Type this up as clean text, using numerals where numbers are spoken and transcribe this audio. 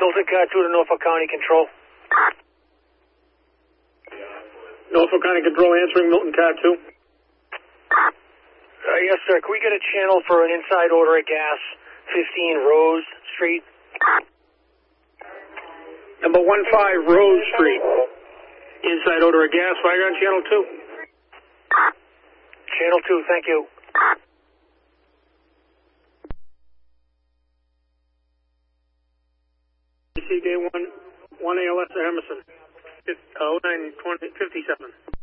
Milton Car 2 to Norfolk County Control. Norfolk County Control answering Milton Car 2. Yes, sir. Can we get a channel for an inside order of gas, 15 Rose Street? Number 15 Rose Street. Inside order of gas. Fire on channel 2. Channel 2, thank you. Day 1 ALS Emerson. 0957.